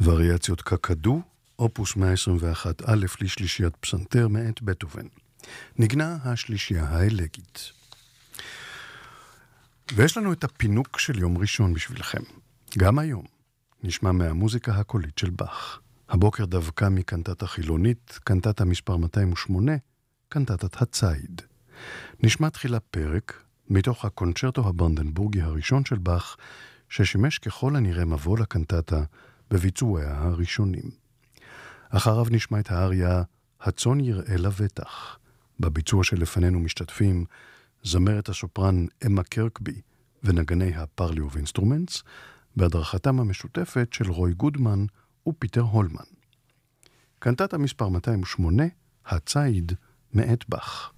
וריאציות קקדו, אופוס 121 א' לשלישיית פסנתר מאת בטהובן. נגנה השלישייה האלגית. ויש לנו את הפינוק של יום ראשון בשבילכם. גם היום נשמע מהמוזיקה הקולית של באך. הבוקר דווקא מקנטטה חילונית, קנטטה מספר 208, קנטטת הציד. נשמע תחילה פרק מתוך הקונצ'רטו הבנדנבורגי הראשון של באך, ששימש ככל הנראה מבוא לקנטטה בביצועיה הראשונים. אחריו נשמע את האריה הצאן יראה לבטח. בביצוע שלפנינו משתתפים זמרת הסופרן אמה קרקבי ונגני הפרליוב אינסטרומנטס, בהדרכתם המשותפת של רוי גודמן ופיטר הולמן. קנטטה מספר 208, הציד מאת באך.